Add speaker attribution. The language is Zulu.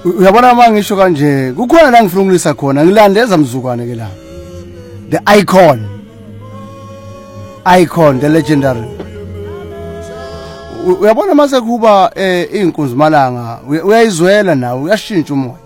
Speaker 1: uyabona mangisho kanje kukhona la ngifuna ukulisa khona ngilandeza mzukwane ke la the icon the legendary uyabona mase kuba inkunzi malanga uyayizwela nawe uyashintsha umoya